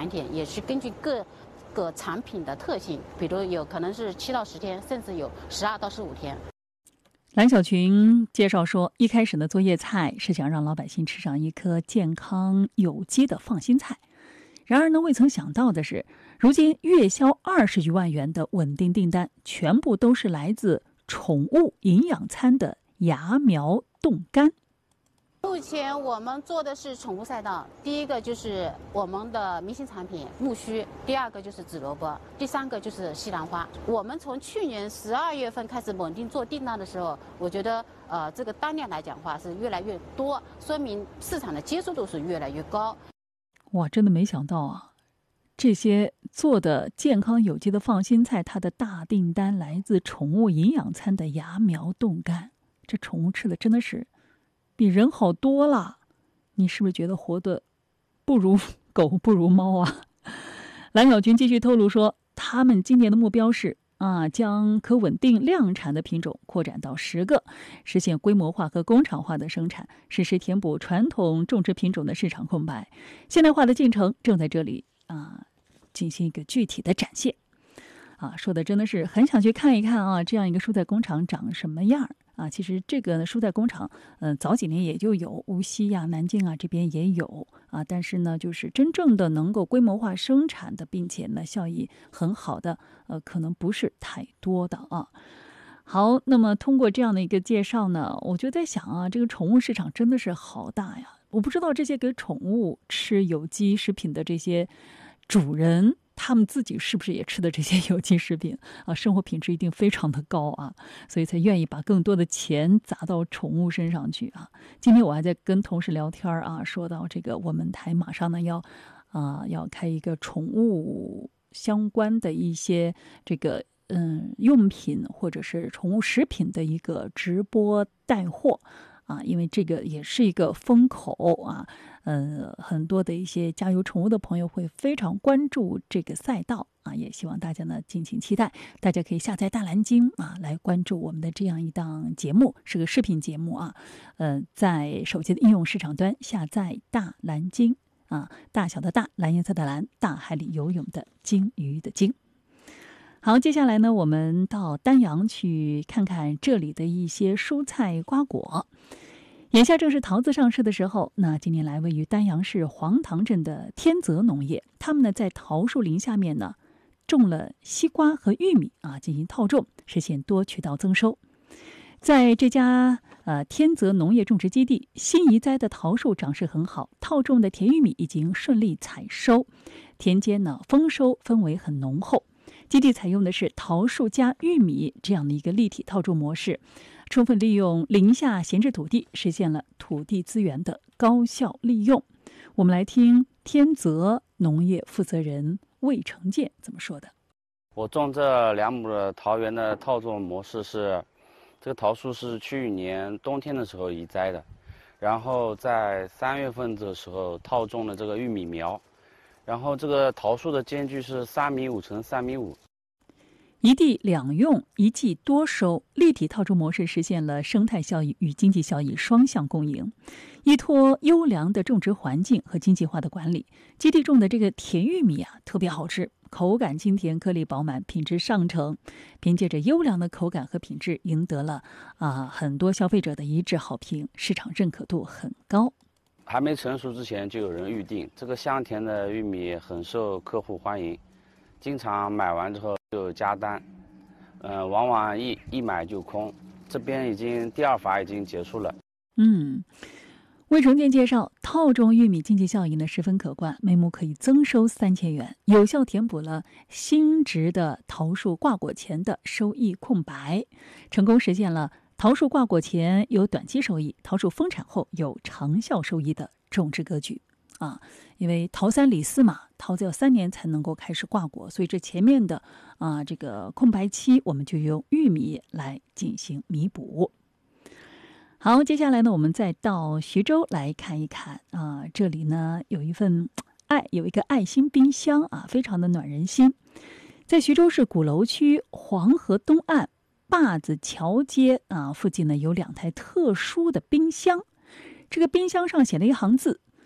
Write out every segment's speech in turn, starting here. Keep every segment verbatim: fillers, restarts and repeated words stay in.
天，也是根据各个产品的特性，比如有可能是七到十天，甚至有十二到十五天。 蓝小群介绍说，一开始呢做叶菜是想让老百姓吃上一颗健康有机的放心菜，然而呢未曾想到的是，如今月销二十余万元的稳定订单，全部都是来自宠物营养餐的芽苗冻干。 目前我们做的是宠物赛道，第一个就是我们的明星产品木须，第二个就是紫萝卜，第三个就是西兰花。我们从去年十二月份开始稳定做订单的时候，我觉得呃这个单量来讲的话是越来越多，说明市场的接受度是越来越高。 哇，真的没想到啊，这些做的健康有机的放心菜，它的大订单来自宠物营养餐的芽苗冻干。这宠物吃的真的是比人好多了，你是不是觉得活得不如狗不如猫啊？蓝小群继续透露说，他们今年的目标是啊，将可稳定量产的品种扩展到十个，实现规模化和工厂化的生产，实时填补传统种植品种的市场空白。现代化的进程正在这里啊进行一个具体的展现。啊，说的真的是很想去看一看啊，这样一个蔬菜工厂长什么样啊？其实这个蔬菜工厂，嗯、呃，早几年也就有，无锡呀、南京啊这边也有啊，但是呢，就是真正的能够规模化生产的，并且呢效益很好的，呃，可能不是太多的啊。好，那么通过这样的一个介绍呢，我就在想啊，这个宠物市场真的是好大呀！我不知道这些给宠物吃有机食品的这些主人，他们自己是不是也吃的这些有机食品啊？生活品质一定非常的高啊，所以才愿意把更多的钱砸到宠物身上去啊。今天我还在跟同事聊天啊，说到这个我们台马上呢要啊、呃、要开一个宠物相关的一些这个嗯用品或者是宠物食品的一个直播带货。啊，因为这个也是一个风口啊，呃，很多的一些家有宠物的朋友会非常关注这个赛道啊，也希望大家呢敬请期待。大家可以下载大蓝鲸啊，来关注我们的这样一档节目，是个视频节目啊，呃，在手机的应用市场端下载大蓝鲸啊，大小的大，蓝颜色的蓝，大海里游泳的鲸鱼的鲸。好，接下来呢，我们到丹阳去看看这里的一些蔬菜瓜果。眼下正是桃子上市的时候，那近年来位于丹阳市黄塘镇的天泽农业，他们呢在桃树林下面呢种了西瓜和玉米啊，进行套种，实现多渠道增收。在这家呃天泽农业种植基地，新移栽的桃树长势很好，套种的甜玉米已经顺利采收，田间呢丰收氛围很浓厚。基地采用的是桃树加玉米这样的一个立体套种模式，充分利用林下闲置土地，实现了土地资源的高效利用。我们来听天泽农业负责人魏成建怎么说的。 我种这两亩的桃园的套种模式是，这个桃树是去年冬天的时候移栽的，然后在三月份的时候套种了这个玉米苗。然后这个桃树的间距是三米五乘三米五， 一地两用，一季多收，立体套种模式实现了生态效益与经济效益双向共赢。依托优良的种植环境和经济化的管理，基地种的这个甜玉米啊特别好吃，口感清甜，颗粒饱满，品质上乘。凭借着优良的口感和品质，赢得了啊很多消费者的一致好评，市场认可度很高。 还没成熟之前就有人预定，这个香甜的玉米很受客户欢迎，经常买完之后就加单，呃，往往一一买就空。这边已经第二伐已经结束了。 嗯，魏成建介绍，套种玉米经济效益呢十分可观，每亩可以增收三千元，有效填补了新植的桃树挂果前的收益空白，成功实现了桃树挂果前有短期收益，桃树丰产后有长效收益的种植格局啊。因为桃三李四嘛，桃子要三年才能够开始挂果，所以这前面的啊这个空白期，我们就用玉米来进行弥补。好，接下来呢，我们再到徐州来看一看啊，这里呢有一份爱，有一个爱心冰箱啊，非常的暖人心。在徐州市鼓楼区黄河东岸坝子桥街啊附近呢有两台特殊的冰箱，这个冰箱上写了一行字：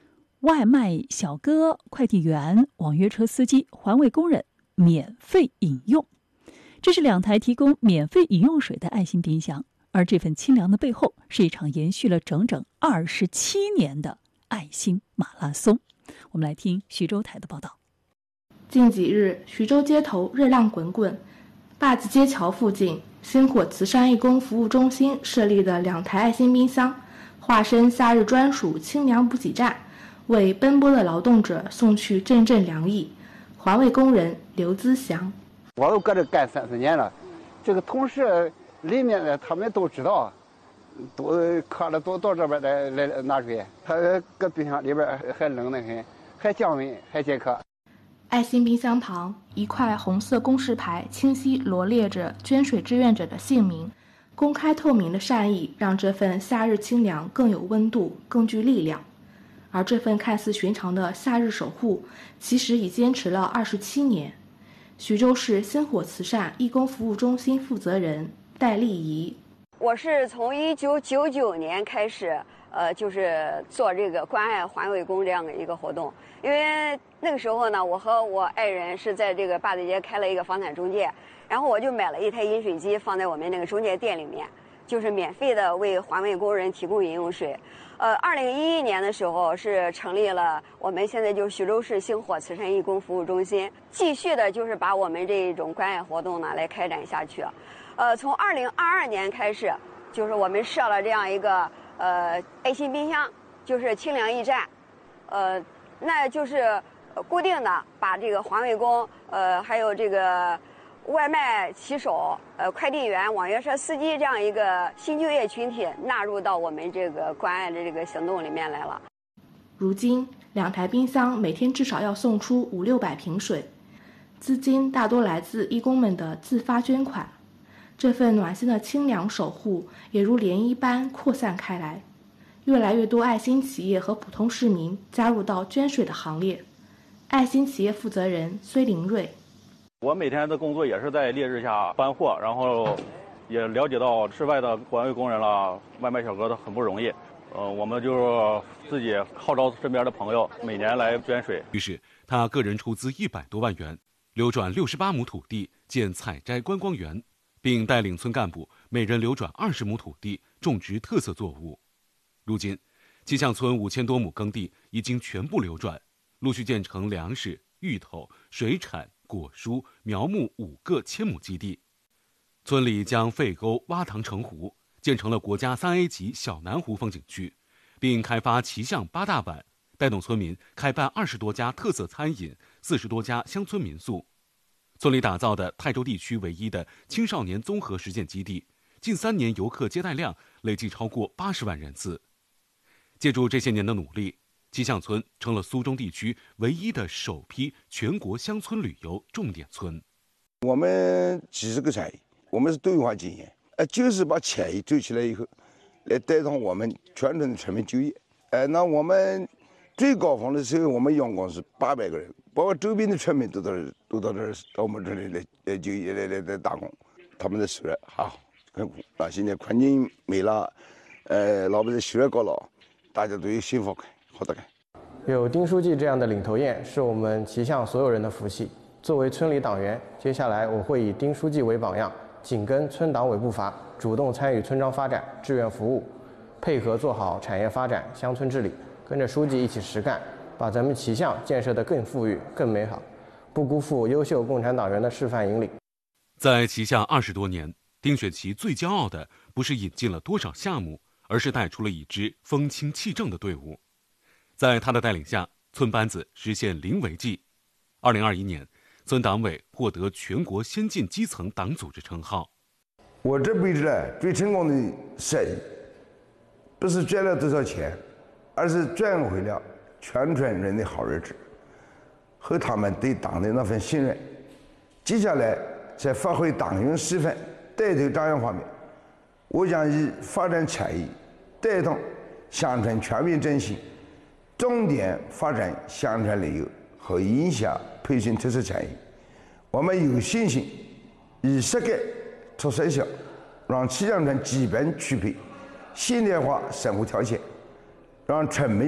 外卖小哥、快递员、网约车司机、环卫工人免费饮用。这是两台提供免费饮用水的爱心冰箱，而这份清凉的背后，是一场延续了整整二十七年的爱心马拉松。我们来听徐州台的报道。 近几日，徐州街头热浪滚滚，坝子街桥附近，星火慈善义工服务中心设立的两台爱心冰箱，化身夏日专属清凉补给站，为奔波的劳动者送去阵阵凉意。环卫工人刘资祥， 我都搁这干三四年了，这个同事里面的他们都知道，都渴了都到这边来来拿水。他搁冰箱里边还冷得很，还降温，还解渴。 爱心冰箱旁，一块红色公示牌清晰罗列着捐水志愿者的姓名，公开透明的善意让这份夏日清凉更有温度，更具力量。而这份看似寻常的夏日守护，其实已坚持了二十七年。徐州市星火慈善义工服务中心负责人戴丽仪， 我是从一九九九年开始，呃，就是做这个关爱环卫工这样的一个活动。因为那个时候呢，我和我爱人是在这个坝子街开了一个房产中介，然后我就买了一台饮水机放在我们那个中介店里面，就是免费的为环卫工人提供饮用水。呃，二零一一年的时候是成立了我们现在就是徐州市星火慈善义工服务中心，继续的就是把我们这种关爱活动呢来开展下去。呃，从二零二二年开始，就是我们设了这样一个呃爱心冰箱，就是清凉驿站，呃，那就是固定的把这个环卫工，呃，还有这个外卖骑手、呃快递员、网约车司机这样一个新就业群体纳入到我们这个关爱的这个行动里面来了。 如今，两台冰箱每天至少要送出五六百瓶水，资金大多来自义工们的自发捐款。这份暖心的清凉守护也如涟漪般扩散开来，越来越多爱心企业和普通市民加入到捐水的行列。爱心企业负责人崔林瑞， 我每天的工作也是在烈日下搬货，然后也了解到室外的环卫工人了、外卖小哥都很不容易。呃，我们就自己号召身边的朋友每年来捐水。 于是他个人出资一百多万元，流转六十八亩土地建采摘观光园，并带领村干部每人流转二十亩土地种植特色作物。如今，七巷村五千多亩耕地已经全部流转，陆续建成粮食、芋头、水产、果蔬、苗木五个千亩基地。村里将废沟挖塘成湖，建成了国家三 A 级小南湖风景区，并开发骑象八大碗，带动村民开办二十多家特色餐饮、四十多家乡村民宿。村里打造的泰州地区唯一的青少年综合实践基地，近三年游客接待量累计超过八十万人次。借助这些年的努力，七巷村成了苏中地区唯一的首批全国乡村旅游重点村。 我们几十个产业，我们是多元化经营，呃，就是把产业做起来以后，来带动我们全村的村民就业。呃，那我们最高峰的时候，我们阳光是八百个人，包括周边的村民都到都到这儿到我们这里来来就业来来来打工，他们的收入还好，很苦啊。现在环境美了，呃，老百姓收入高了，大家都有幸福感，好得感。 有丁书记这样的领头雁，是我们旗巷所有人的福气。作为村里党员，接下来我会以丁书记为榜样，紧跟村党委步伐，主动参与村庄发展、志愿服务，配合做好产业发展、乡村治理，跟着书记一起实干，把咱们旗巷建设得更富裕、更美好，不辜负优秀共产党员的示范引领。 在旗巷二十多年，丁雪琪最骄傲的不是引进了多少项目，而是带出了一支风清气正的队伍。在他的带领下，村班子实现零违纪。二零二一年，村党委获得全国先进基层党组织称号。 我这辈子呢最成功的事业，不是赚了多少钱，而是赚回了全村人的好日子和他们对党的那份信任。接下来在发挥党员示范、带头张扬方面，我将以发展产业、带动乡村全面振兴，重点发展乡村旅游和影响培训特色产业。我们有信心以实干出实效，让七巷村基本具备现代化生活条件，让村民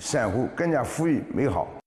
山湖更加富裕美好。